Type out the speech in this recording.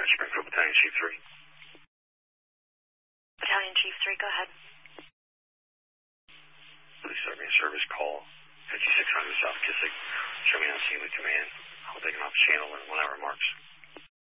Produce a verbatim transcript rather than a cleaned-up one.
Dispatch, Springfield Battalion Chief three. Battalion Chief three, go ahead. Please start me a service call, fifty-six hundred South Kissick. Show me on scene with command. I'll take an off channel in one hour marks.